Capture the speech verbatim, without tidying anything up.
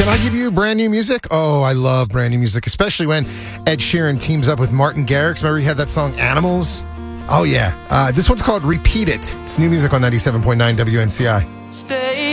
Can I give you brand new music? Oh, I love brand new music, especially when Ed Sheeran teams up with Martin Garrix. Remember he had that song Animals? Oh, yeah. Uh, this one's called Repeat It. It's new music on ninety-seven point nine W N C I. Stay